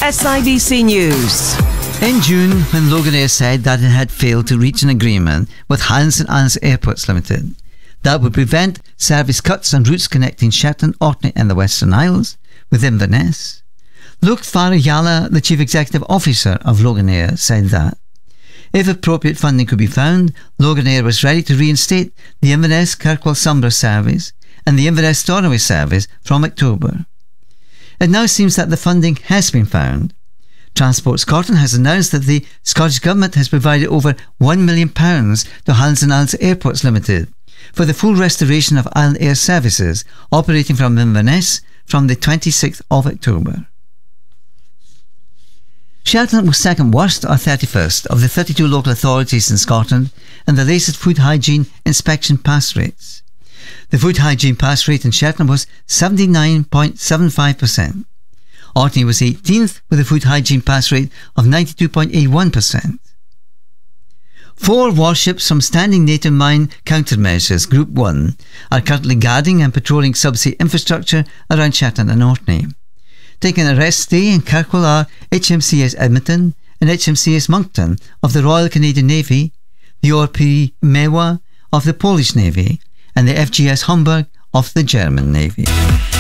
SIBC News. In June, when Loganair said that it had failed to reach an agreement with Hans and Isles Airports Limited that would prevent service cuts on routes connecting Shetland, Orkney and the Western Isles with Inverness, Luke Farajala, the Chief Executive Officer of Loganair, said that if appropriate funding could be found, Loganair was ready to reinstate the Inverness-Kirkwall-Sombra service and the Inverness-Stornoway service from October. It now seems that the funding has been found. Transport Scotland has announced that the Scottish Government has provided over £1 million to Hans and Isles Airports Limited for the full restoration of island air services operating from Inverness from the 26th of October. Shetland was second worst or 31st of the 32 local authorities in Scotland in the latest food hygiene inspection pass rates. The food hygiene pass rate in Shetland was 79.75%. Orkney was 18th with a food hygiene pass rate of 92.81%. 4 warships from Standing Native Mine Countermeasures Group 1 are currently guarding and patrolling subsea infrastructure around Shetland and Orkney. Taking a rest stay in Kirkwall are HMCS Edmonton and HMCS Moncton of the Royal Canadian Navy, the ORP Mewa of the Polish Navy, and the FGS Hamburg of the German Navy.